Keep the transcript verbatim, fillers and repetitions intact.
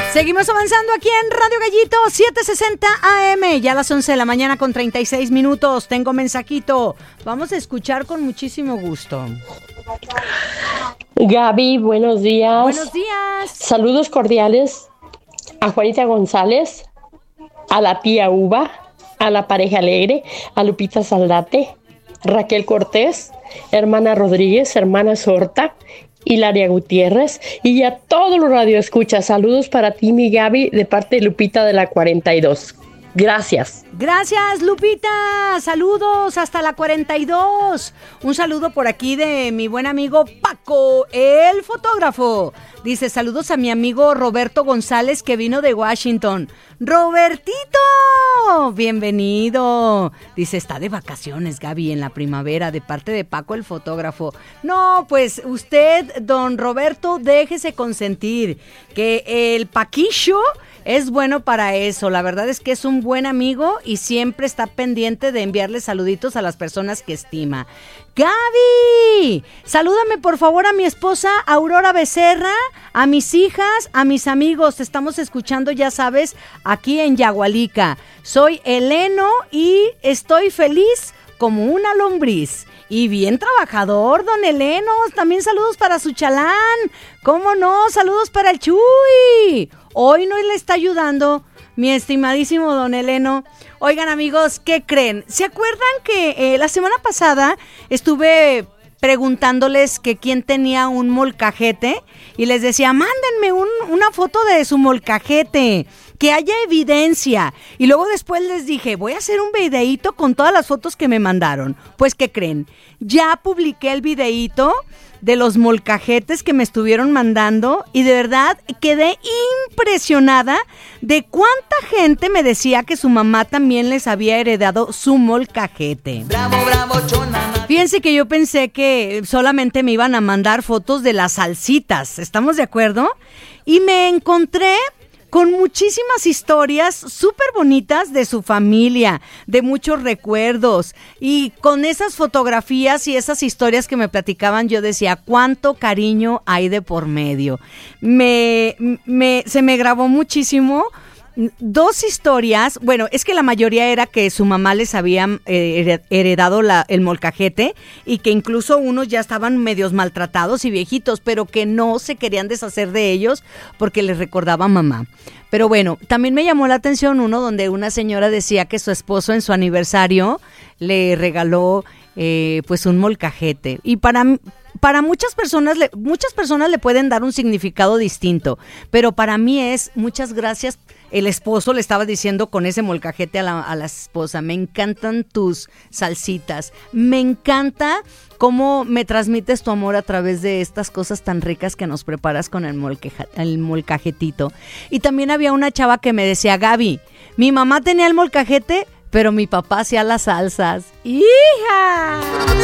Seguimos avanzando aquí en Radio Gallito setecientos sesenta A M, ya a las once de la mañana con treinta y seis minutos. Tengo mensajito. Vamos a escuchar con muchísimo gusto. Gaby, buenos días. Buenos días. Saludos cordiales a Juanita González, a la tía Uva, a la pareja alegre, a Lupita Saldate, Raquel Cortés, hermana Rodríguez, hermana Sorta, Hilaria Gutiérrez y a todos los radioescuchas. Saludos para ti, mi Gaby, de parte de Lupita de la cuarenta y dos. Gracias. Gracias, Lupita. Saludos hasta la cuarenta y dos. Un saludo por aquí de mi buen amigo Paco, el fotógrafo. Dice, saludos a mi amigo Roberto González, que vino de Washington. ¡Robertito! Bienvenido. Dice, está de vacaciones, Gaby, en la primavera, de parte de Paco, el fotógrafo. No, pues usted, don Roberto, déjese consentir, que el Paquillo es bueno para eso. La verdad es que es un buen amigo y siempre está pendiente de enviarle saluditos a las personas que estima. Gaby, salúdame por favor a mi esposa Aurora Becerra, a mis hijas, a mis amigos. Te estamos escuchando, ya sabes, aquí en Yagualica. Soy Eleno y estoy feliz como una lombriz. Y bien trabajador, don Eleno. También saludos para su chalán. ¿Cómo no? Saludos para el Chuy. Hoy no le está ayudando mi estimadísimo don Eleno. Oigan, amigos, ¿qué creen? ¿Se acuerdan que eh, la semana pasada estuve preguntándoles que quién tenía un molcajete? Y les decía, mándenme un, una foto de su molcajete, que haya evidencia. Y luego después les dije, voy a hacer un videíto con todas las fotos que me mandaron. Pues, ¿qué creen? Ya publiqué el videíto de los molcajetes que me estuvieron mandando y de verdad quedé impresionada de cuánta gente me decía que su mamá también les había heredado su molcajete. Bravo, bravo, chona. Fíjense que yo pensé que solamente me iban a mandar fotos de las salsitas, ¿estamos de acuerdo? Y me encontré con muchísimas historias súper bonitas de su familia, de muchos recuerdos, y con esas fotografías y esas historias que me platicaban, yo decía, cuánto cariño hay de por medio. Me, me, se me grabó muchísimo dos historias. Bueno, es que la mayoría era que su mamá les había eh, heredado la, el molcajete y que incluso unos ya estaban medios maltratados y viejitos, pero que no se querían deshacer de ellos porque les recordaba a mamá. Pero bueno, también me llamó la atención uno donde una señora decía que su esposo en su aniversario le regaló eh, pues un molcajete. Y para Para muchas personas, le, muchas personas le pueden dar un significado distinto, pero para mí es muchas gracias. El esposo le estaba diciendo con ese molcajete a la, a la esposa, me encantan tus salsitas, me encanta cómo me transmites tu amor a través de estas cosas tan ricas que nos preparas con el, molqueja, el molcajetito. Y también había una chava que me decía, Gaby, mi mamá tenía el molcajete, pero mi papá hacía las salsas. ¡Hija!